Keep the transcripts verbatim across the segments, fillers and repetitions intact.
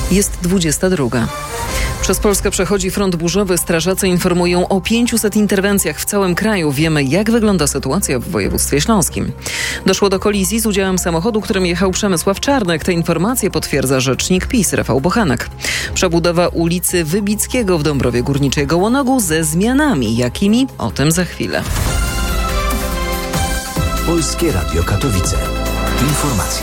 Jest dwudziesta druga. Przez Polskę przechodzi front burzowy. Strażacy informują o pięciuset interwencjach w całym kraju. Wiemy, jak wygląda sytuacja w województwie śląskim. Doszło do kolizji z udziałem samochodu, którym jechał Przemysław Czarnek. Te informacje potwierdza rzecznik PiS Rafał Bochenek. Przebudowa ulicy Wybickiego w Dąbrowie Górniczej Gołonogu ze zmianami. Jakimi? O tym za chwilę. Polskie Radio Katowice. Informacje.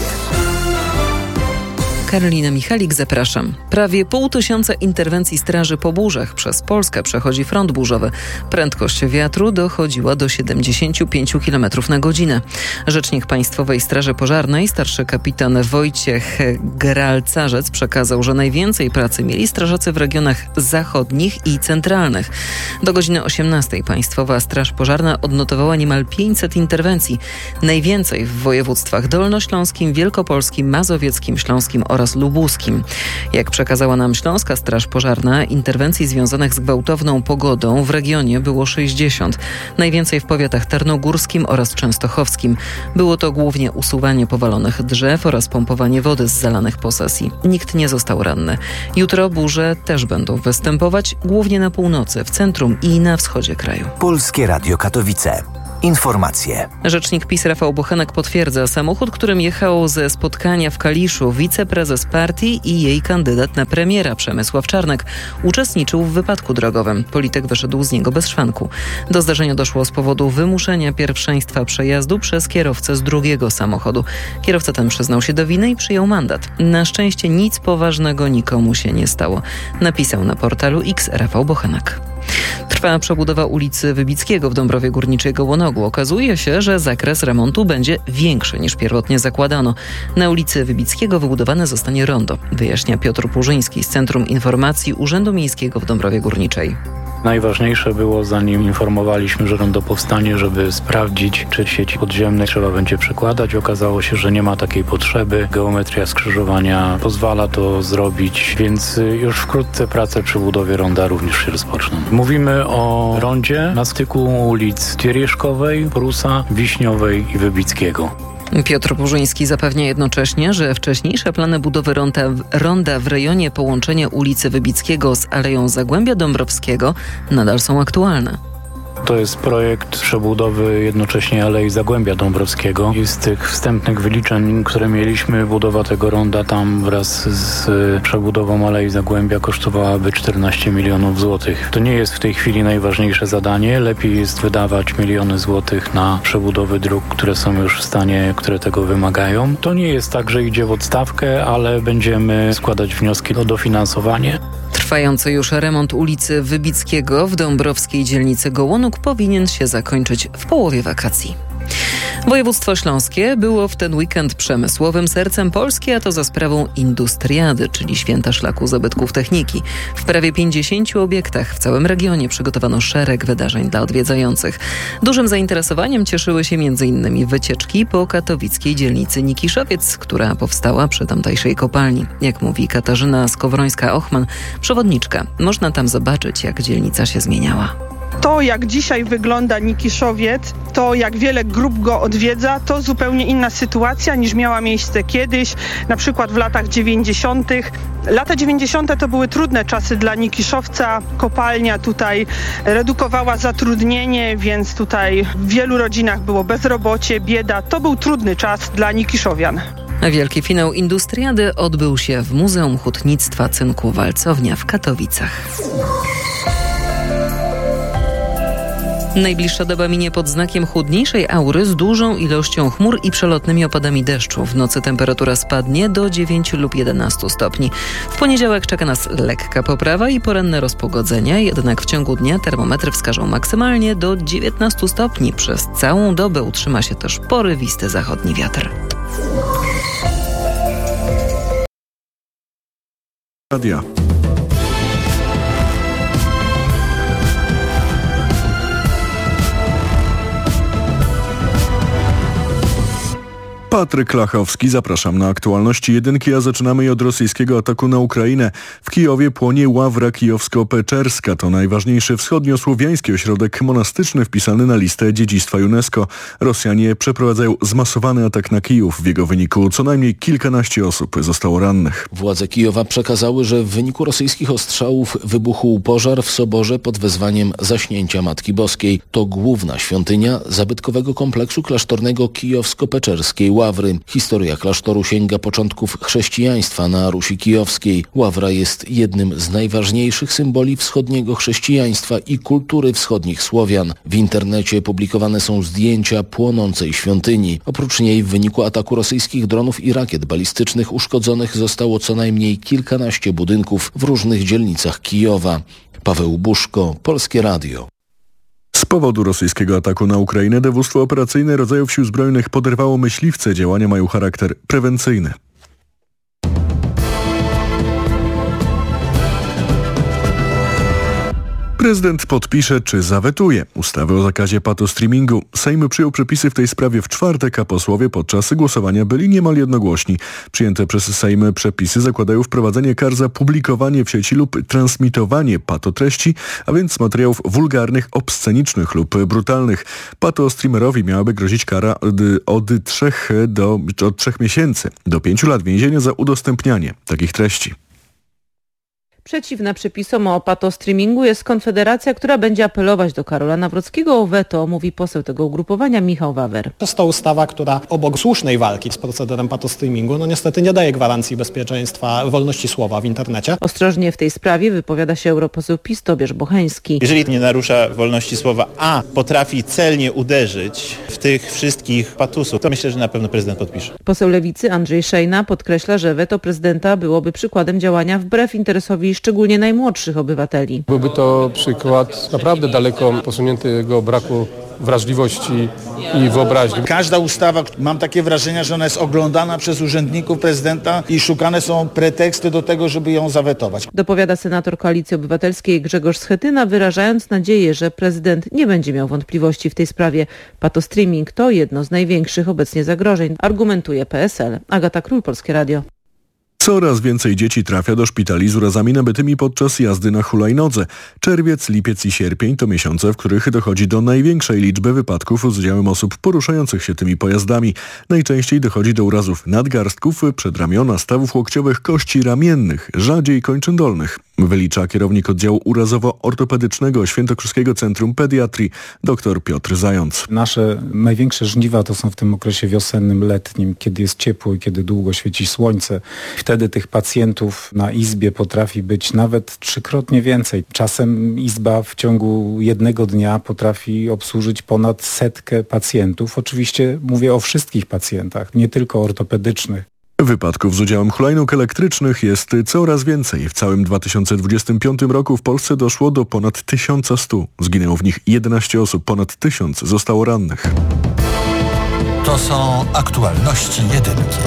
Karolina Michalik, zapraszam. Prawie pół tysiąca interwencji straży po burzach. Przez Polskę przechodzi front burzowy. Prędkość wiatru dochodziła do siedemdziesiąt pięć kilometrów na godzinę. Rzecznik Państwowej Straży Pożarnej, starszy kapitan Wojciech Gralcarzec przekazał, że najwięcej pracy mieli strażacy w regionach zachodnich i centralnych. Do godziny osiemnastej Państwowa Straż Pożarna odnotowała niemal pięćset interwencji. Najwięcej w województwach dolnośląskim, wielkopolskim, mazowieckim, śląskim oraz lubuskim. Jak przekazała nam Śląska Straż Pożarna, interwencji związanych z gwałtowną pogodą w regionie było sześćdziesiąt. Najwięcej w powiatach tarnogórskim oraz częstochowskim. Było to głównie usuwanie powalonych drzew oraz pompowanie wody z zalanych posesji. Nikt nie został ranny. Jutro burze też będą występować, głównie na północy, w centrum i na wschodzie kraju. Polskie Radio Katowice. Informacje. Rzecznik PiS Rafał Bochenek potwierdza, samochód, którym jechał ze spotkania w Kaliszu wiceprezes partii i jej kandydat na premiera Przemysław Czarnek uczestniczył w wypadku drogowym. Polityk wyszedł z niego bez szwanku. Do zdarzenia doszło z powodu wymuszenia pierwszeństwa przejazdu przez kierowcę z drugiego samochodu. Kierowca ten przyznał się do winy i przyjął mandat. Na szczęście nic poważnego nikomu się nie stało. Napisał na portalu X Rafał Bochenek. Trwa przebudowa ulicy Wybickiego w Dąbrowie Górniczej Gołonogu. Okazuje się, że zakres remontu będzie większy niż pierwotnie zakładano. Na ulicy Wybickiego wybudowane zostanie rondo, wyjaśnia Piotr Purzyński z Centrum Informacji Urzędu Miejskiego w Dąbrowie Górniczej. Najważniejsze było, zanim informowaliśmy, że rondo powstanie, żeby sprawdzić, czy sieci podziemnej trzeba będzie przekładać. Okazało się, że nie ma takiej potrzeby. Geometria skrzyżowania pozwala to zrobić, więc już wkrótce prace przy budowie ronda również się rozpoczną. Mówimy o rondzie na styku ulic Twierieszkowej, Prusa, Wiśniowej i Wybickiego. Piotr Purzyński zapewnia jednocześnie, że wcześniejsze plany budowy ronda, ronda w rejonie połączenia ulicy Wybickiego z Aleją Zagłębia Dąbrowskiego nadal są aktualne. To jest projekt przebudowy jednocześnie Alei Zagłębia Dąbrowskiego i z tych wstępnych wyliczeń, które mieliśmy, budowa tego ronda tam wraz z przebudową Alei Zagłębia kosztowałaby czternaście milionów złotych. To nie jest w tej chwili najważniejsze zadanie. Lepiej jest wydawać miliony złotych na przebudowy dróg, które są już w stanie, które tego wymagają. To nie jest tak, że idzie w odstawkę, ale będziemy składać wnioski o dofinansowanie. Trwający już remont ulicy Wybickiego w dąbrowskiej dzielnicy Gołonóg powinien się zakończyć w połowie wakacji. Województwo śląskie było w ten weekend przemysłowym sercem Polski, a to za sprawą Industriady, czyli Święta Szlaku Zabytków Techniki. W prawie pięćdziesięciu obiektach w całym regionie przygotowano szereg wydarzeń dla odwiedzających. Dużym zainteresowaniem cieszyły się m.in. wycieczki po katowickiej dzielnicy Nikiszowiec, która powstała przy tamtejszej kopalni. Jak mówi Katarzyna Skowrońska-Ochman, przewodniczka, można tam zobaczyć, jak dzielnica się zmieniała. To, jak dzisiaj wygląda Nikiszowiec, to jak wiele grup go odwiedza, to zupełnie inna sytuacja niż miała miejsce kiedyś, na przykład w latach dziewięćdziesiątych. Lata dziewięćdziesiąte to były trudne czasy dla Nikiszowca. Kopalnia tutaj redukowała zatrudnienie, więc tutaj w wielu rodzinach było bezrobocie, bieda. To był trudny czas dla Nikiszowian. Wielki finał Industriady odbył się w Muzeum Hutnictwa Cynku Walcownia w Katowicach. Najbliższa doba minie pod znakiem chłodniejszej aury z dużą ilością chmur i przelotnymi opadami deszczu. W nocy temperatura spadnie do dziewięciu lub jedenastu stopni. W poniedziałek czeka nas lekka poprawa i poranne rozpogodzenie, jednak w ciągu dnia termometry wskażą maksymalnie do dziewiętnastu stopni. Przez całą dobę utrzyma się też porywisty zachodni wiatr. Radia. Patryk Lachowski, zapraszam na aktualności jedynki, a zaczynamy je od rosyjskiego ataku na Ukrainę. W Kijowie płonie Ławra Kijowsko-Peczerska. To najważniejszy wschodniosłowiański ośrodek monastyczny wpisany na listę dziedzictwa UNESCO. Rosjanie przeprowadzają zmasowany atak na Kijów. W jego wyniku co najmniej kilkanaście osób zostało rannych. Władze Kijowa przekazały, że w wyniku rosyjskich ostrzałów wybuchł pożar w soborze pod wezwaniem Zaśnięcia Matki Boskiej. To główna świątynia zabytkowego kompleksu klasztornego Kijowsko-Peczerskiej Ławry. Historia klasztoru sięga początków chrześcijaństwa na Rusi Kijowskiej. Ławra jest jednym z najważniejszych symboli wschodniego chrześcijaństwa i kultury wschodnich Słowian. W internecie publikowane są zdjęcia płonącej świątyni. Oprócz niej w wyniku ataku rosyjskich dronów i rakiet balistycznych uszkodzonych zostało co najmniej kilkanaście budynków w różnych dzielnicach Kijowa. Paweł Buszko, Polskie Radio. Z powodu rosyjskiego ataku na Ukrainę dowództwo operacyjne rodzajów sił zbrojnych poderwało myśliwce. Działania mają charakter prewencyjny. Prezydent podpisze czy zawetuje ustawę o zakazie patostreamingu. Sejm przyjął przepisy w tej sprawie w czwartek, a posłowie podczas głosowania byli niemal jednogłośni. Przyjęte przez Sejm przepisy zakładają wprowadzenie kar za publikowanie w sieci lub transmitowanie patotreści, a więc materiałów wulgarnych, obscenicznych lub brutalnych. Patostreamerowi miałaby grozić kara od, od, trzech do, od trzech miesięcy do pięciu lat więzienia za udostępnianie takich treści. Przeciwna przepisom o patostreamingu jest Konfederacja, która będzie apelować do Karola Nawrockiego o weto, mówi poseł tego ugrupowania Michał Wawer. To jest to ustawa, która obok słusznej walki z procederem patostreamingu, no niestety nie daje gwarancji bezpieczeństwa wolności słowa w internecie. Ostrożnie w tej sprawie wypowiada się europoseł PiS Tobiasz Bocheński. Jeżeli nie narusza wolności słowa, a potrafi celnie uderzyć w tych wszystkich patusów, to myślę, że na pewno prezydent podpisze. Poseł Lewicy Andrzej Szejna podkreśla, że weto prezydenta byłoby przykładem działania wbrew interesowi szczególnie najmłodszych obywateli. Byłby to przykład naprawdę daleko posuniętego braku wrażliwości i wyobraźni. Każda ustawa, mam takie wrażenie, że ona jest oglądana przez urzędników prezydenta i szukane są preteksty do tego, żeby ją zawetować. Dopowiada senator Koalicji Obywatelskiej Grzegorz Schetyna, wyrażając nadzieję, że prezydent nie będzie miał wątpliwości w tej sprawie. Patostreaming to jedno z największych obecnie zagrożeń, argumentuje P S L. Agata Król, Polskie Radio. Coraz więcej dzieci trafia do szpitali z urazami nabytymi podczas jazdy na hulajnodze. Czerwiec, lipiec i sierpień to miesiące, w których dochodzi do największej liczby wypadków z udziałem osób poruszających się tymi pojazdami. Najczęściej dochodzi do urazów nadgarstków, przedramiona, stawów łokciowych, kości ramiennych, rzadziej kończyn dolnych. Wylicza kierownik oddziału urazowo-ortopedycznego Świętokrzyskiego Centrum Pediatrii dr Piotr Zając. Nasze największe żniwa to są w tym okresie wiosennym, letnim, kiedy jest ciepło i kiedy długo świeci słońce. Wtedy tych pacjentów na izbie potrafi być nawet trzykrotnie więcej. Czasem izba w ciągu jednego dnia potrafi obsłużyć ponad setkę pacjentów. Oczywiście mówię o wszystkich pacjentach, nie tylko ortopedycznych. Wypadków z udziałem hulajnóg elektrycznych jest coraz więcej. W całym dwa tysiące dwudziestym piątym roku w Polsce doszło do ponad tysiąc stu. Zginęło w nich jedenaście osób, ponad tysiąc zostało rannych. To są aktualności jedynki.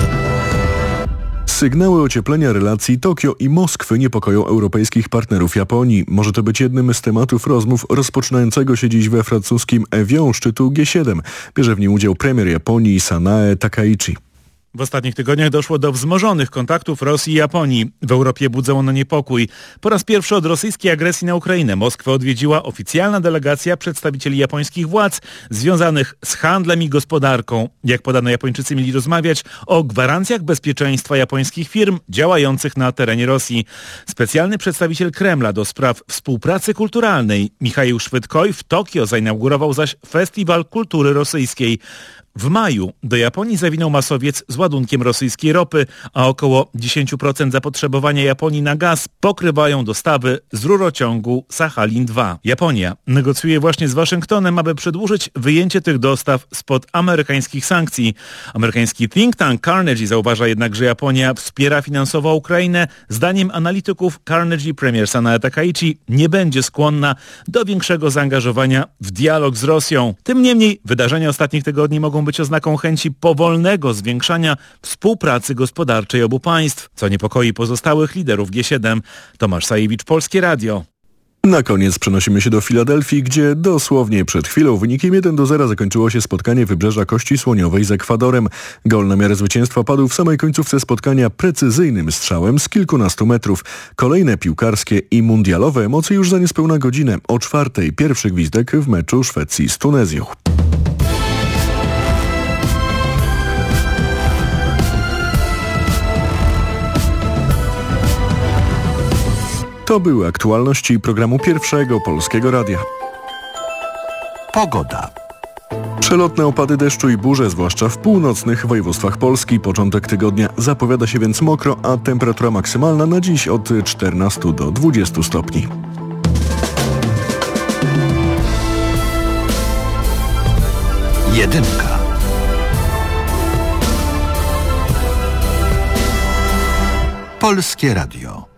Sygnały ocieplenia relacji Tokio i Moskwy niepokoją europejskich partnerów Japonii. Może to być jednym z tematów rozmów rozpoczynającego się dziś we francuskim Evian szczytu G siedem. Bierze w nim udział premier Japonii Sanae Takaichi. W ostatnich tygodniach doszło do wzmożonych kontaktów Rosji i Japonii. W Europie budzą one niepokój. Po raz pierwszy od rosyjskiej agresji na Ukrainę Moskwę odwiedziła oficjalna delegacja przedstawicieli japońskich władz związanych z handlem i gospodarką. Jak podano, Japończycy mieli rozmawiać o gwarancjach bezpieczeństwa japońskich firm działających na terenie Rosji. Specjalny przedstawiciel Kremla do spraw współpracy kulturalnej Michaił Szwydkoj w Tokio zainaugurował zaś Festiwal Kultury Rosyjskiej. W maju do Japonii zawinął masowiec z ładunkiem rosyjskiej ropy, a około dziesięć procent zapotrzebowania Japonii na gaz pokrywają dostawy z rurociągu Sachalin dwa. Japonia negocjuje właśnie z Waszyngtonem, aby przedłużyć wyjęcie tych dostaw spod amerykańskich sankcji. Amerykański think tank Carnegie zauważa jednak, że Japonia wspiera finansowo Ukrainę. Zdaniem analityków Carnegie premier Sanae Takaichi nie będzie skłonna do większego zaangażowania w dialog z Rosją. Tym niemniej wydarzenia ostatnich tygodni mogą być oznaką chęci powolnego zwiększania współpracy gospodarczej obu państw, co niepokoi pozostałych liderów G siedem. Tomasz Sajewicz, Polskie Radio. Na koniec przenosimy się do Filadelfii, gdzie dosłownie przed chwilą wynikiem jeden do zera zakończyło się spotkanie Wybrzeża Kości Słoniowej z Ekwadorem. Gol na miarę zwycięstwa padł w samej końcówce spotkania precyzyjnym strzałem z kilkunastu metrów. Kolejne piłkarskie i mundialowe emocje już za niespełna godzinę. O czwartej pierwszy gwizdek w meczu Szwecji z Tunezją. To były aktualności programu Pierwszego Polskiego Radia. Pogoda. Przelotne opady deszczu i burze, zwłaszcza w północnych województwach Polski. Początek tygodnia zapowiada się więc mokro, a temperatura maksymalna na dziś od czternastu do dwudziestu stopni. Jedynka. Polskie Radio.